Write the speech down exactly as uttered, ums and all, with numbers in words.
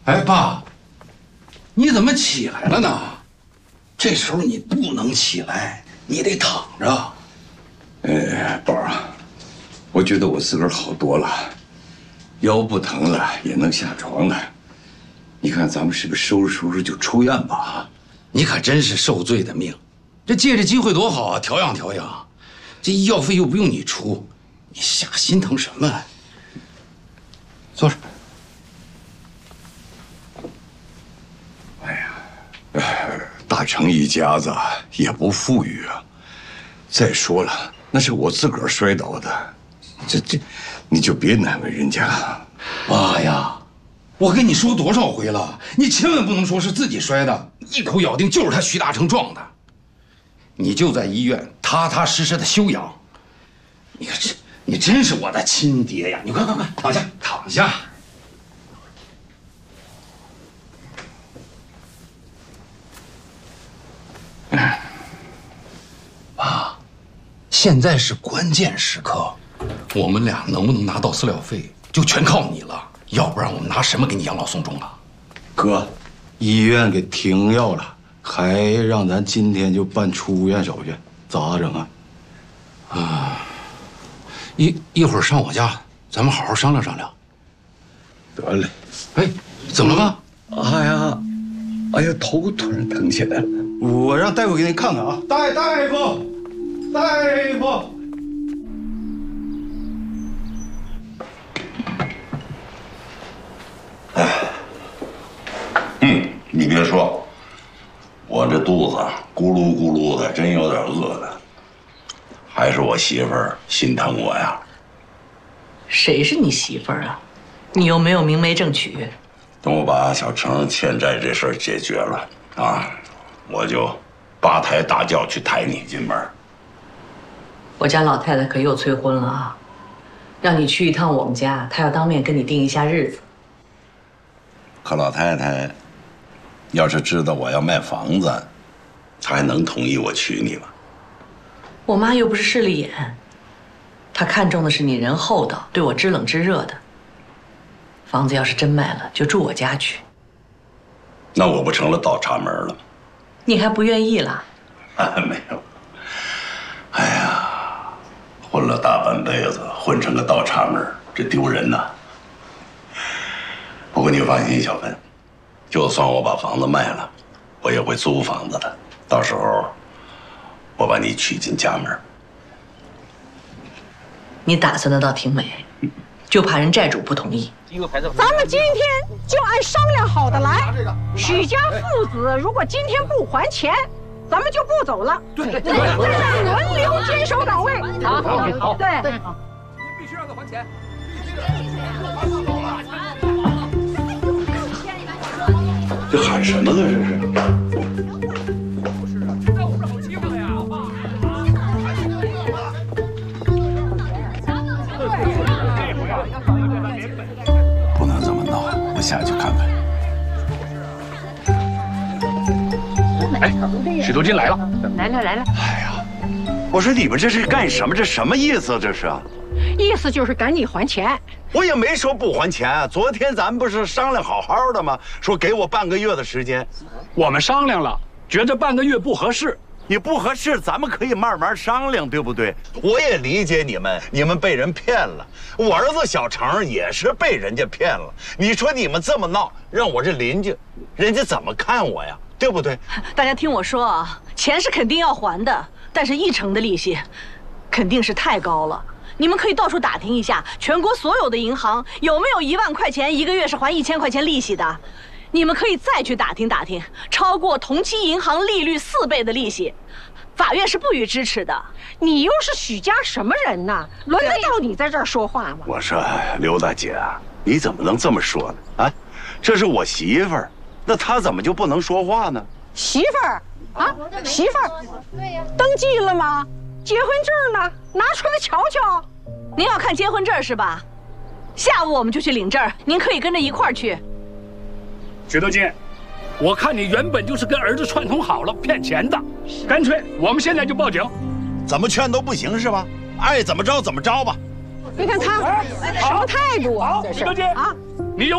哎，爸，你怎么起来了呢？这时候你不能起来，你得躺着。 哎，宝儿，我觉得我自个儿好多了，腰不疼了，也能下床了。你看咱们是不是收拾收拾就出院吧？啊， 你可真是受罪的命，这借着机会多好啊，调养调养，这医药费又不用你出，你瞎心疼什么？坐着。 哎呀，大成一家子也不富裕啊。再说了，那是我自个儿摔倒的，这这，你就别难为人家了。 爸呀，我跟你说多少回了，你千万不能说是自己摔的，一口咬定就是他徐大成撞的。你就在医院踏踏实实的休养。你看这，你真是我的亲爹呀！你快快快，躺下，躺下。爸，现在是关键时刻，我们俩能不能拿到饲料费，就全靠你了。要不然我们拿什么给你养老送终啊？ 哥，医院给停药了，还让咱今天就办出院手续，咋整啊？ 啊，一一会儿上我家，咱们好好商量商量。 得嘞。 哎，怎么了？ 哎呀，哎呀，头突然疼起来了。我让大夫给你看看啊。大大夫，大夫。 哎，嗯，你别说，我这肚子咕噜咕噜的，真有点饿了。还是我媳妇儿心疼我呀。 谁是你媳妇儿啊？你又没有明媒正娶。 等我把小程欠债这事儿解决了啊，我就八抬大轿去抬你进门。 我家老太太可又催婚了啊，让你去一趟我们家，她要当面跟你定一下日子。 可老太太要是知道我要卖房子，她还能同意我娶你吗？ 我妈又不是势利眼，她看重的是你人厚道，对我知冷知热的。房子要是真卖了，就住我家去。 那我不成了倒插门了吗？ 你还不愿意啦？ 没有。哎呀，混了大半辈子，混成个倒插门，这丢人呐。不过你放心，小芬，就算我把房子卖了，我也会租房子的。到时候，我把你娶进家门。 你打算的倒挺美，就怕人债主不同意。 咱们今天就按商量好的来。许家父子如果今天不还钱，咱们就不走了。对对对，轮流坚守岗位。好，好，对。 必须让他还钱。 这喊什么呢？这是。 就是啊，知道我们好欺负的呀。 不能这么闹，我下去看看。 哎，许多金来了， 来了来了。 哎呀，我说你们这是干什么？这什么意思？这是？ 意思就是赶你还钱。 我也没说不还钱。昨天咱们不是商量好好的吗？说给我半个月的时间。 我们商量了，觉得半个月不合适。 你不合适，咱们可以慢慢商量，对不对？我也理解你们，你们被人骗了。我儿子小程也是被人家骗了。你说你们这么闹，让我这邻居，人家怎么看我呀？对不对？ 大家听我说啊，钱是肯定要还的，但是一成的利息，肯定是太高了。你们可以到处打听一下，全国所有的银行有没有一万块钱一个月是还一千块钱利息的。你们可以再去打听打听，超过同期银行利率四倍的利息，法院是不予支持的。 你又是许家什么人呐？轮得到你在这儿说话吗？ 我说刘大姐啊，你怎么能这么说呢？啊，这是我媳妇儿，那她怎么就不能说话呢？ 媳妇儿啊，媳妇儿，对呀，登记了吗？结婚证呢？拿出来瞧瞧。 您要看结婚证是吧？下午我们就去领证，您可以跟着一块儿去。 许德金，我看你原本就是跟儿子串通好了骗钱的，干脆我们现在就报警。 怎么劝都不行是吧？爱怎么着怎么着吧。 你看他什么态度啊？ 许德金啊，